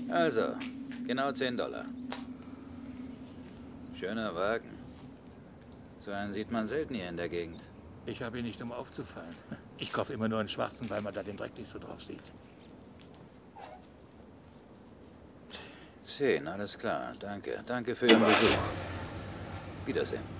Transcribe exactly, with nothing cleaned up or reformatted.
Also, genau zehn Dollar. Schöner Wagen. So einen sieht man selten hier in der Gegend. Ich habe ihn nicht, um aufzufallen. Ich kaufe immer nur einen schwarzen, weil man da den Dreck nicht so drauf sieht. Zehn, alles klar. Danke. Danke für Ihren Besuch. Wiedersehen.